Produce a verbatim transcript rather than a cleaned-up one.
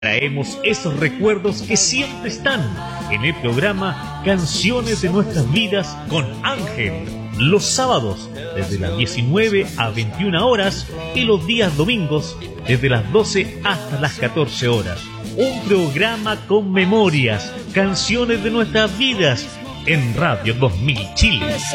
Traemos esos recuerdos que siempre están en el programa Canciones de Nuestras Vidas con Ángel. Los sábados desde las diecinueve a veintiuna horas y los días domingos desde las doce hasta las catorce horas. Un programa con memorias, canciones de nuestras vidas en Radio dos mil Chile.